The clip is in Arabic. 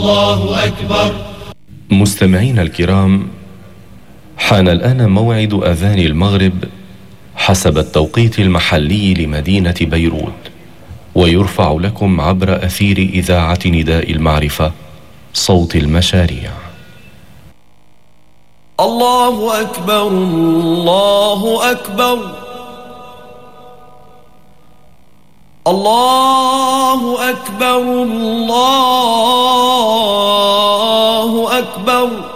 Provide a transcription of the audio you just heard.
الله أكبر. مستمعينا الكرام، حان الآن موعد أذان المغرب حسب التوقيت المحلي لمدينة بيروت، ويرفع لكم عبر أثير إذاعة نداء المعرفة صوت المشاريع. الله أكبر الله أكبر الله أكبر الله أكبر.